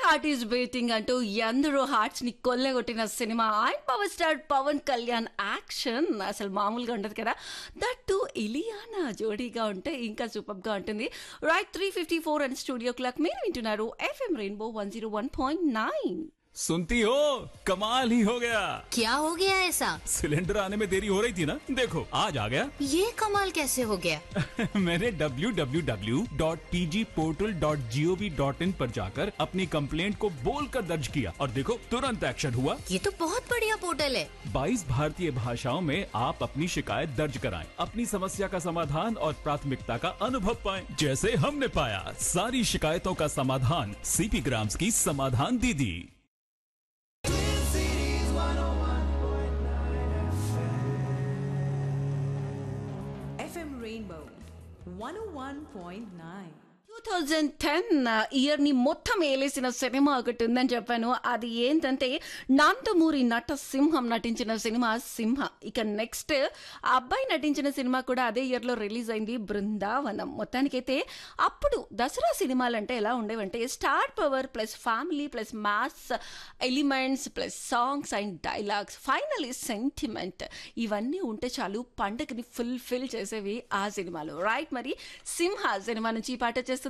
Heart is beating అంటూ ఎందరో hearts ని కొల్లగొట్టిన cinema and power star Pawan Kalyan action అసలు మామూలుగా ఉండదు కదా. దట్ టు ఇలియానా జోడీగా ఉంటే ఇంకా సూపర్ గా ఉంటుంది. రైట్ 3:54 అండ్ స్టూడియో క్లాక్ మీరు వింటున్నారు FM రెయిన్బో 101.9. सुनती हो कमाल ही हो गया. क्या हो गया ऐसा? सिलेंडर आने में देरी हो रही थी ना, देखो आज आ गया. ये कमाल कैसे हो गया? मैंने www.pgportal.gov.in पर जाकर अपनी कंप्लेंट को बोलकर दर्ज किया और देखो तुरंत एक्शन हुआ. ये तो बहुत बढ़िया पोर्टल है. 22 भारतीय भाषाओं में आप अपनी शिकायत दर्ज कराएं, अपनी समस्या का समाधान और प्राथमिकता का अनुभव पाएं, जैसे हमने पाया. सारी शिकायतों का समाधान सीपी ग्राम्स की समाधान दीदी. FM Rainbow 101.9. 2010 ఇయర్ ని మొత్తం ఏలేసిన సినిమా ఒకటి ఉందని చెప్పాను. అది ఏంటంటే నందమూరి నట సింహం నటించిన సినిమా సింహ. ఇక నెక్స్ట్ అబ్బాయి నటించిన సినిమా కూడా అదే ఇయర్ లో రిలీజ్ అయింది, బృందావనం. మొత్తానికైతే అప్పుడు దసరా సినిమాలంటే ఎలా ఉండేవంటే star power plus family plus mass elements plus songs and dialogues finally sentiment ఇవన్నీ ఉంటే చాలు పండగని ఫుల్ఫిల్ చేసేవి ఆ సినిమాలో. రైట్, మరి సింహ సినిమా నుంచి పాట చేస్తుంది